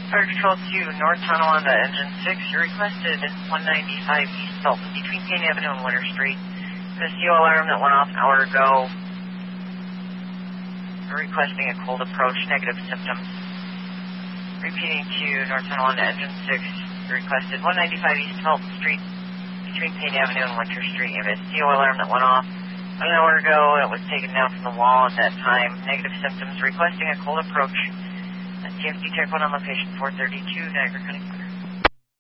Fire Control 2, North Tunnel on the engine 6. You requested 195 East Felton between Payne Avenue and Winter Street. The CO alarm that went off an hour ago. You're requesting a cold approach, negative symptoms. Repeating to North Tunnel on the engine 6. You requested 195 East Felton Street between Payne Avenue and Winter Street. You have a CO alarm that went off an hour ago. It was taken down from the wall at that time. Negative symptoms. Requesting a cold approach. TFD Tech 1 on location 432, Niagara County.